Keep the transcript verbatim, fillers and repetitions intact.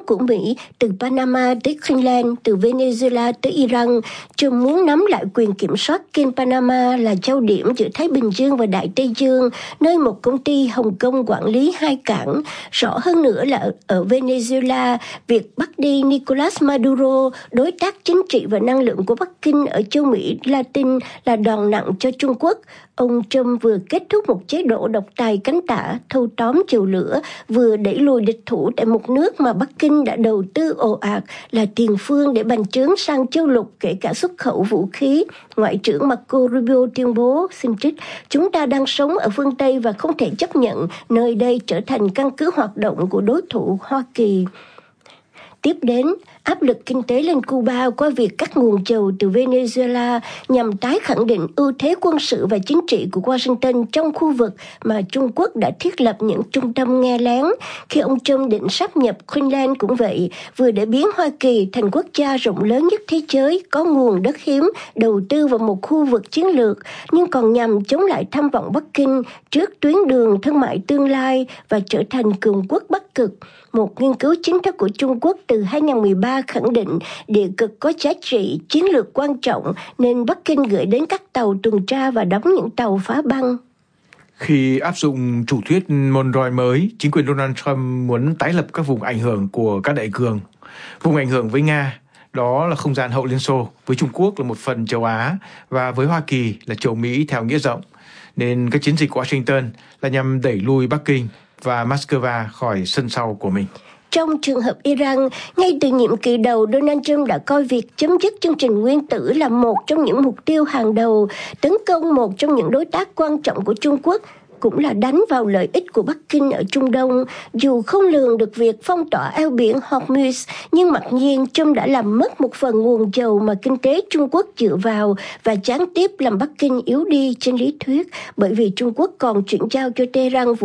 của Mỹ từ Panama tới Greenland, từ Venezuela tới Iran. Trump muốn nắm lại quyền kiểm soát kênh Panama là châu điểm giữa Thái Bình Dương và Đại Tây Dương, nơi một công ty Hồng Kông quản lý hai cảng. Rõ hơn nữa là ở, ở Venezuela, việc bắt đi Nicolas Maduro, đối tác chính trị và năng lượng của Bắc Kinh ở châu Mỹ Latin, là đòn nặng cho Trung Quốc. Ông Trump vừa kết thúc một chế độ độc tài cánh tả, thâu tóm chầu lửa, vừa đẩy lùi địch thủ tại một nước mà Bắc Kinh đã đầu tư ồ ạt, là tiền phương để bành trướng sang châu lục, kể cả xuất khẩu vũ khí. Ngoại trưởng Marco Rubio tuyên bố, xin trích, chúng ta đang sống ở phương Tây và không thể chấp nhận nơi đây trở thành căn cứ hoạt động của đối thủ Hoa Kỳ. Tiếp đến, áp lực kinh tế lên Cuba qua việc cắt nguồn dầu từ Venezuela nhằm tái khẳng định ưu thế quân sự và chính trị của Washington trong khu vực mà Trung Quốc đã thiết lập những trung tâm nghe lén. Khi ông Trump định sáp nhập Greenland cũng vậy, vừa để biến Hoa Kỳ thành quốc gia rộng lớn nhất thế giới, có nguồn đất hiếm, đầu tư vào một khu vực chiến lược, nhưng còn nhằm chống lại tham vọng Bắc Kinh trước tuyến đường thương mại tương lai và trở thành cường quốc Bắc Cực. Một nghiên cứu chính thức của Trung Quốc từ hai không một ba khẳng định địa cực có giá trị chiến lược quan trọng, nên Bắc Kinh gửi đến các tàu tuần tra và đóng những tàu phá băng. Khi áp dụng chủ thuyết Monroe mới, chính quyền Donald Trump muốn tái lập các vùng ảnh hưởng của các đại cường. Vùng ảnh hưởng với Nga, đó là không gian hậu Liên Xô, với Trung Quốc là một phần châu Á và với Hoa Kỳ là châu Mỹ theo nghĩa rộng. Nên các chiến dịch của Washington là nhằm đẩy lui Bắc Kinh và Moscow khỏi sân sau của mình. Trong trường hợp Iran, ngay từ nhiệm kỳ đầu, Donald Trump đã coi việc chấm dứt chương trình nguyên tử là một trong những mục tiêu hàng đầu. Tấn công một trong những đối tác quan trọng của Trung Quốc cũng là đánh vào lợi ích của Bắc Kinh ở Trung Đông. Dù không lường được việc phong tỏa eo biển Hormuz, nhưng mặc nhiên Trump đã làm mất một phần nguồn dầu mà kinh tế Trung Quốc dựa vào và gián tiếp làm Bắc Kinh yếu đi trên lý thuyết, bởi vì Trung Quốc còn chuyển giao cho Tehran